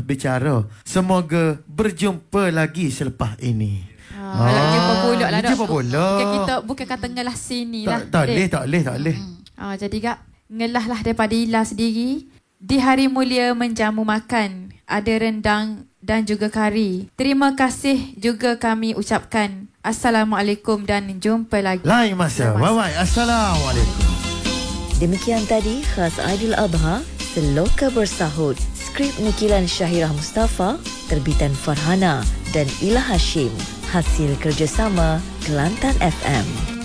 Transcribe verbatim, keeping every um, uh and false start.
berbicara. Semoga berjumpa lagi selepas ini. Ah, ah, jumpa pula lah, Dok. Jumpa pula. Bukan kita, bukan kata ngelah sini tak, lah. Tak boleh, tak boleh, tak boleh. Ah, jadi Kak, ngelah lah daripada Ila sendiri. Di hari mulia menjamu makan, ada rendang dan juga kari. Terima kasih juga kami ucapkan. Assalamualaikum dan jumpa lagi. Lain masa. Bye-bye. Assalamualaikum. Demikian tadi khas Aidil Adha, Seloka Bersahut. Skrip nukilan Syahirah Mustafa, terbitan Farhana dan Ila Hashim. Hasil kerjasama Kelantan F M.